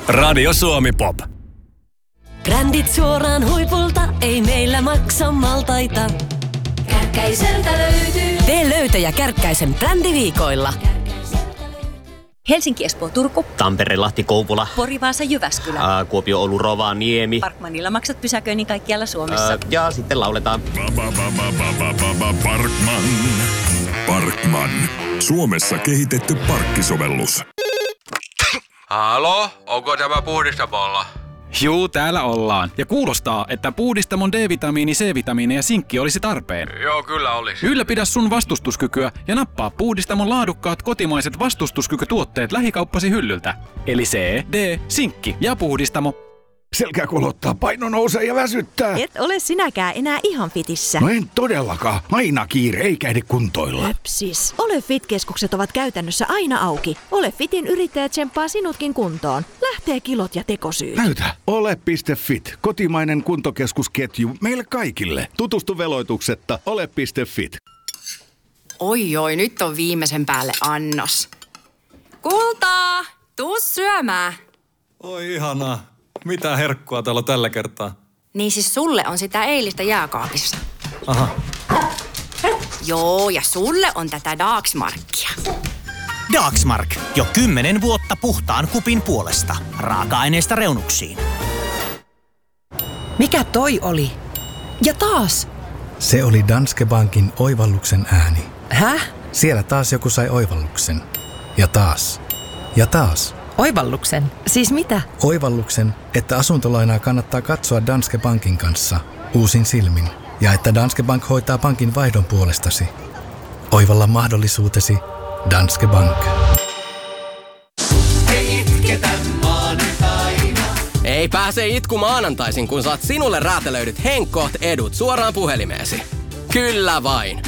Radio Suomi Pop. Brändit suoraan huipulta, ei meillä maksa maltaita. Kärkkäiseltä löytyy. Tee löytöjä Kärkkäisen brändiviikoilla. Helsinki, Espoo, Turku. Tampere, Lahti, Kouvola. Pori, Vaasa, Jyväskylä. Kuopio, Oulu, Rovaniemi. Parkmanilla maksat pysäköinnin kaikkialla Suomessa. Ja sitten lauletaan. Parkman. Suomessa kehitetty parkkisovellus. Halo, onko tämä Puhdistamolla? Juu, täällä ollaan. Ja kuulostaa, että Puhdistamon D-vitamiini, C-vitamiini ja sinkki olisi tarpeen. Joo, kyllä olisi. Ylläpidä sun vastustuskykyä ja nappaa Puhdistamon laadukkaat kotimaiset vastustuskykytuotteet lähikauppasi hyllyltä. Eli C, D, sinkki ja Puhdistamo. Selkä kulottaa, paino nousee ja väsyttää. Et ole sinäkään enää ihan fitissä. No en todellakaan. Aina kiire, eikä ehdi kuntoilla. Höpsis. Ole Fit-keskukset ovat käytännössä aina auki. Ole Fitin yrittäjä tsemppaa sinutkin kuntoon. Lähtee kilot ja tekosyyt. Näytä. Ole.fit. Kotimainen kuntokeskusketju meille kaikille. Tutustu veloituksetta ole.fit. Oi, nyt on viimeisen päälle annos. Kultaa, tuu syömään. Oi ihanaa. Mitä herkkua täällä on tällä kertaa? Niin siis sulle on sitä eilistä jääkaapissa. Aha. Joo, ja sulle on tätä Dagsmarkia. Dagsmark. Jo 10 vuotta puhtaan kupin puolesta. Raaka-aineista reunuksiin. Mikä toi oli? Ja taas. Se oli Danske Bankin oivalluksen ääni. Häh? Siellä taas joku sai oivalluksen. Ja taas. Ja taas. Oivalluksen? Siis mitä? Oivalluksen, että asuntolainaa kannattaa katsoa Danske Bankin kanssa uusin silmin. Ja että Danske Bank hoitaa pankin vaihdon puolestasi. Oivalla mahdollisuutesi Danske Bank. Ei itketä maanantaina. Ei pääse itku maanantaisin, kun saat sinulle räätälöidyt Henkkoht edut suoraan puhelimeesi. Kyllä vain.